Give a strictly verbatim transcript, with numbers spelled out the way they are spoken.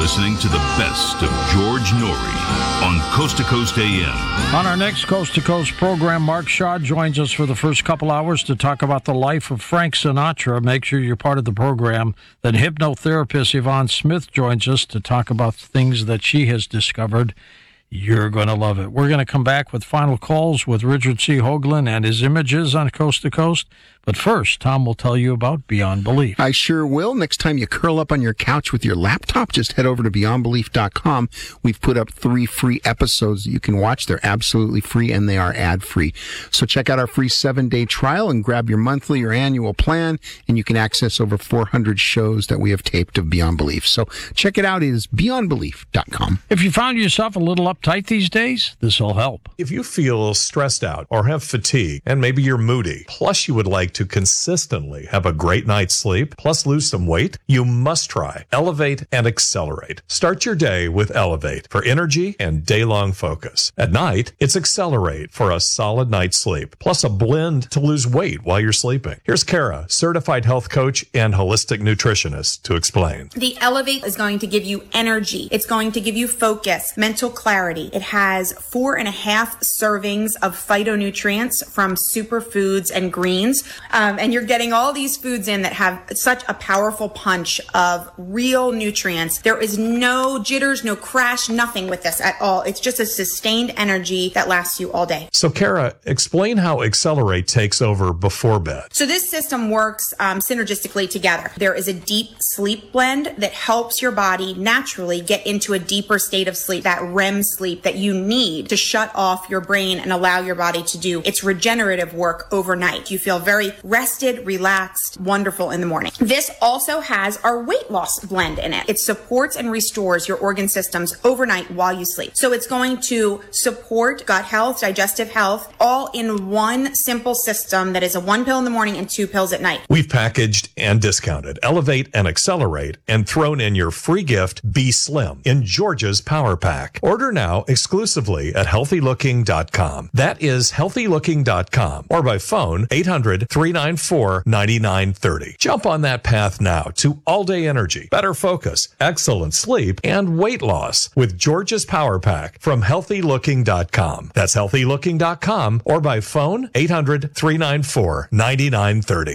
listening to the best of George Noory on Coast to Coast A M. On our next Coast to Coast program, Mark Shaw joins us for the first couple hours to talk about the life of Frank Sinatra. Make sure you're part of the program. Then hypnotherapist Yvonne Smith joins us to talk about things that she has discovered. You're going to love it. We're going to come back with final calls with Richard C. Hoagland and his images on Coast to Coast. But first, Tom will tell you about Beyond Belief. I sure will. Next time you curl up on your couch with your laptop, just head over to beyond belief dot com. We've put up three free episodes that you can watch. They're absolutely free, and they are ad-free. So check out our free seven-day trial and grab your monthly or annual plan, and you can access over four hundred shows that we have taped of Beyond Belief. So check it out. It is beyond belief dot com. If you found yourself a little uptight these days, this will help. If you feel stressed out or have fatigue, and maybe you're moody, plus you would like to consistently have a great night's sleep, plus lose some weight, you must try Elevate and Accelerate. Start your day with Elevate for energy and day-long focus. At night, it's Accelerate for a solid night's sleep, plus a blend to lose weight while you're sleeping. Here's Kara, certified health coach and holistic nutritionist, to explain. The Elevate is going to give you energy. It's going to give you focus, mental clarity. It has four and a half servings of phytonutrients from superfoods and greens. Um, and you're getting all these foods in that have such a powerful punch of real nutrients. There is no jitters, no crash, nothing with this at all. It's just a sustained energy that lasts you all day. So, Kara, explain how Accelerate takes over before bed. So this system works um, synergistically together. There is a deep sleep blend that helps your body naturally get into a deeper state of sleep, that R E M sleep that you need to shut off your brain and allow your body to do its regenerative work overnight. You feel very rested, relaxed, wonderful in the morning. This also has our weight loss blend in it. It supports and restores your organ systems overnight while you sleep. So it's going to support gut health, digestive health, all in one simple system that is a one pill in the morning and two pills at night. We've packaged and discounted Elevate and Accelerate and thrown in your free gift, Be Slim, in Georgia's Power Pack. Order now exclusively at healthy looking dot com. That is healthy looking dot com, or by phone eight hundred, three nine four, nine nine three zero. Jump on that path now to all-day energy, better focus, excellent sleep, and weight loss with Georgia's Power Pack from healthy looking dot com. That's healthy looking dot com, or by phone eight hundred, three nine four, nine nine three zero.